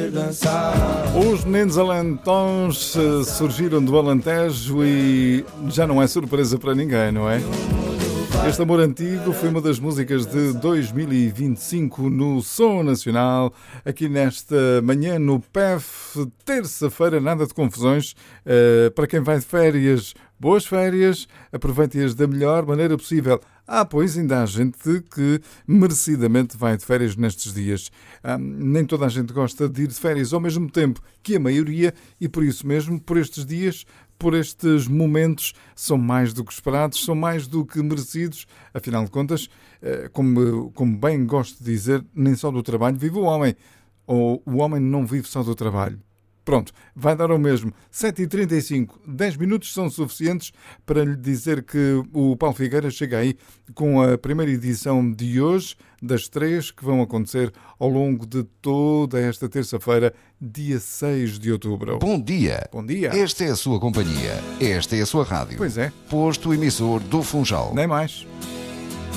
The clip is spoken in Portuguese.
Os meninos alentões surgiram do Alentejo e já não é surpresa para ninguém, não é? Este Amor Antigo foi uma das músicas de 2025 no Som Nacional, aqui nesta manhã no PEF, terça-feira, nada de confusões. Para quem vai de férias, boas férias, aproveite-as da melhor maneira possível. Pois ainda há gente que merecidamente vai de férias nestes dias. Nem toda a gente gosta de ir de férias ao mesmo tempo que a maioria e por isso mesmo, por estes dias, por estes momentos, são mais do que esperados, são mais do que merecidos. Afinal de contas, como bem gosto de dizer, nem só do trabalho vive o homem. Ou o homem não vive só do trabalho. Pronto, vai dar ao mesmo. 7h35, 10 minutos são suficientes para lhe dizer que o Paulo Figueira chega aí com a primeira edição de hoje, das 3 que vão acontecer ao longo de toda esta terça-feira, dia 6 de outubro. Bom dia. Bom dia. Esta é a sua companhia. Esta é a sua rádio. Pois é. Posto emissor do Funchal. Nem mais.